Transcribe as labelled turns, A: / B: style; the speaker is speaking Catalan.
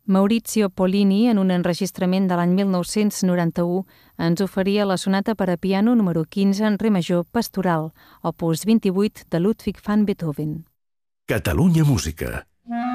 A: Maurizio Pollini, en un enregistrament de l'any 1991, ens oferia la sonata per a piano número 15 en re major pastoral, opus 28 de Ludwig van Beethoven.
B: Catalunya Música.